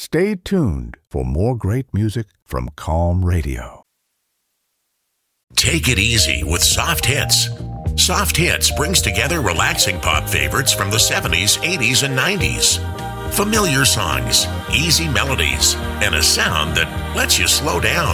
Stay tuned for more great music from Calm Radio. Take it easy with Soft Hits. Soft Hits brings together relaxing pop favorites from the 70s, 80s, and 90s. Familiar songs, easy melodies, and a sound that lets you slow down.